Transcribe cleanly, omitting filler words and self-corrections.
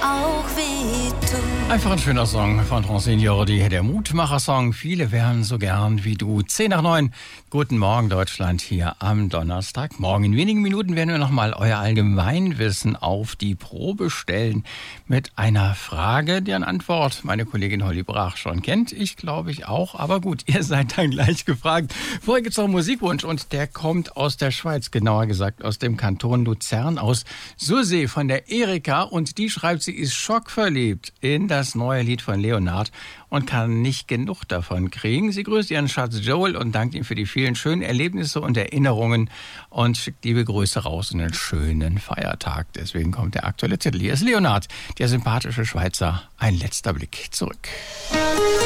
auch wehtun. Einfach ein schöner Song von Francine Jordi, der Mutmacher-Song. Viele wären so gern wie du. 10:09. Guten Morgen, Deutschland, hier am Donnerstagmorgen. In wenigen Minuten werden wir nochmal euer Allgemeinwissen auf die Probe stellen mit einer Frage, deren Antwort meine Kollegin Holly Brach schon kennt. Ich glaube ich auch, aber gut, ihr seid dann gleich gefragt. Vorher gibt es noch einen Musikwunsch und der kommt aus der Schweiz, genauer gesagt aus dem Kanton Luzern, aus Sursee von der Erika, und die schreibt, sie ist schockverliebt in das neue Lied von Leonard und kann nicht genug davon kriegen. Sie grüßt ihren Schatz Joel und dankt ihm für die vielen schönen Erlebnisse und Erinnerungen und schickt liebe Grüße raus in einen schönen Feiertag. Deswegen kommt der aktuelle Titel. Hier ist Leonard, der sympathische Schweizer. Ein letzter Blick zurück.